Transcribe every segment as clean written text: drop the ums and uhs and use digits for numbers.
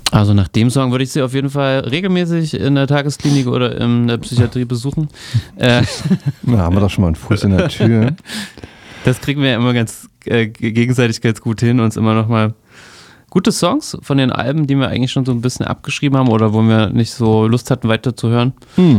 Also nach dem Song würde ich sie auf jeden Fall regelmäßig in der Tagesklinik oder in der Psychiatrie besuchen. Na, haben wir doch schon mal einen Fuß in der Tür. Das kriegen wir ja immer ganz gegenseitig ganz gut hin, uns immer nochmal gute Songs von den Alben, die wir eigentlich schon so ein bisschen abgeschrieben haben oder wo wir nicht so Lust hatten, weiterzuhören,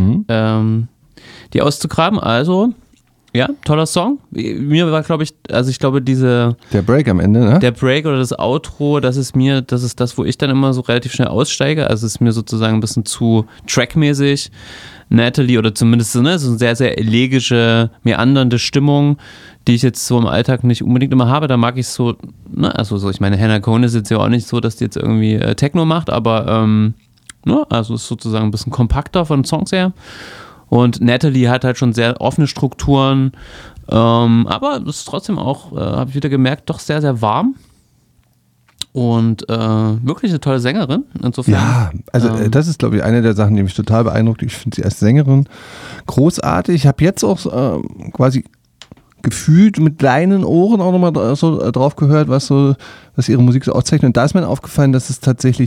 die auszugraben. Also, ja, toller Song. Mir war, glaube ich, der Break am Ende, ne? Der Break oder das Outro, das ist das, wo ich dann immer so relativ schnell aussteige. Also es ist mir sozusagen ein bisschen zu trackmäßig. Natalie oder zumindest so eine sehr, sehr elegische, meandernde Stimmung, die ich jetzt so im Alltag nicht unbedingt immer habe. Da mag ich so, ich meine, Hannah Cohn ist jetzt ja auch nicht so, dass die jetzt irgendwie Techno macht, aber also ist sozusagen ein bisschen kompakter von Songs her. Und Natalie hat halt schon sehr offene Strukturen, aber es ist trotzdem auch, habe ich wieder gemerkt, doch sehr, sehr warm. Und wirklich eine tolle Sängerin, insofern. Ja, also das ist, glaube ich, eine der Sachen, die mich total beeindruckt. Ich finde sie als Sängerin großartig. Ich habe jetzt auch quasi gefühlt mit kleinen Ohren auch nochmal so drauf gehört, was ihre Musik so auszeichnet. Und da ist mir aufgefallen, dass es tatsächlich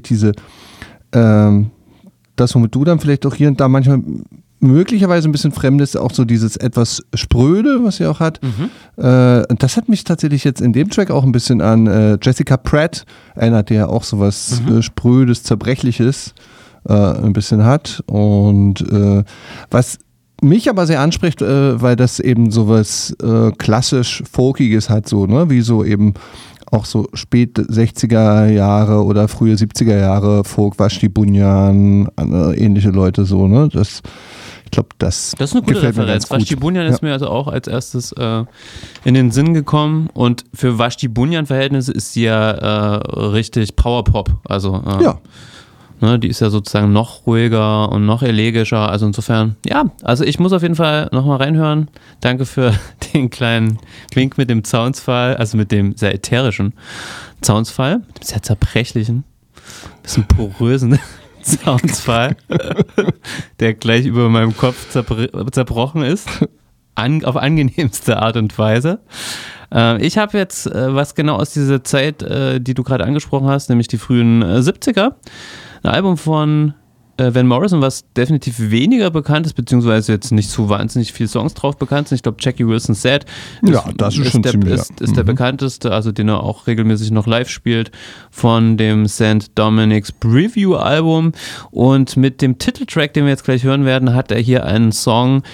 das, womit du dann vielleicht auch hier und da manchmal möglicherweise ein bisschen Fremdes, auch so dieses etwas Spröde, was sie auch hat. Und das hat mich tatsächlich jetzt in dem Track auch ein bisschen an Jessica Pratt erinnert, die ja auch sowas Sprödes, Zerbrechliches ein bisschen hat. Und was mich aber sehr anspricht, weil das eben sowas klassisch Folkiges hat, so, ne? Wie so eben auch so spät 60er Jahre oder frühe 70er Jahre Folk, Vashti Bunyan, ähnliche Leute so, ne? Ich glaube, das ist eine gute Referenz. Vashti Bunyan ist mir also auch als erstes in den Sinn gekommen und für Vashti Bunyan-Verhältnisse ist sie ja richtig Powerpop. Also ne, die ist ja sozusagen noch ruhiger und noch elegischer. Also insofern, ja, also ich muss auf jeden Fall nochmal reinhören. Danke für den kleinen Wink mit dem Zaunsfall, also mit dem sehr ätherischen Zaunsfall, mit dem sehr zerbrechlichen, bisschen porösen Soundsfall, der gleich über meinem Kopf zerbrochen ist, auf angenehmste Art und Weise. Ich habe jetzt was genau aus dieser Zeit, die du gerade angesprochen hast, nämlich die frühen 70er. Ein Album von Van Morrison, was definitiv weniger bekannt ist, beziehungsweise jetzt nicht so wahnsinnig viele Songs drauf bekannt sind. Ich glaube, Jackie Wilson Said das ist schon ziemlich ist der bekannteste, also den er auch regelmäßig noch live spielt, von dem St. Dominic's Preview Album. Und mit dem Titeltrack, den wir jetzt gleich hören werden, hat er hier einen Song,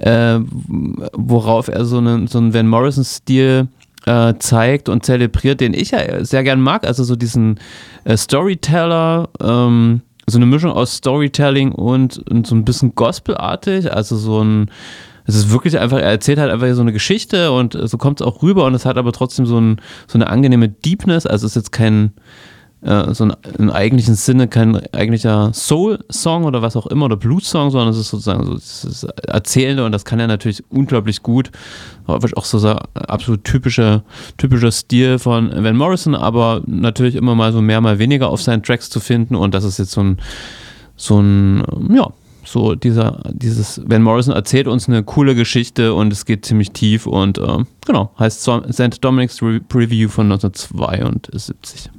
worauf er so einen Van Morrison-Stil zeigt und zelebriert, den ich ja sehr gern mag, also so diesen Storyteller, so eine Mischung aus Storytelling und so ein bisschen Gospelartig, also es ist wirklich einfach, er erzählt halt einfach so eine Geschichte und so kommt es auch rüber und es hat aber trotzdem so eine angenehme Deepness, also es ist jetzt kein im eigentlichen Sinne kein eigentlicher Soul-Song oder was auch immer oder Blues-Song, sondern es ist sozusagen so das Erzählende und das kann er natürlich unglaublich gut. Auch so ein absolut typischer Stil von Van Morrison, aber natürlich immer mal so mehr, mal weniger auf seinen Tracks zu finden und das ist jetzt dieses Van Morrison erzählt uns eine coole Geschichte und es geht ziemlich tief und heißt St. Dominic's Preview von 1972.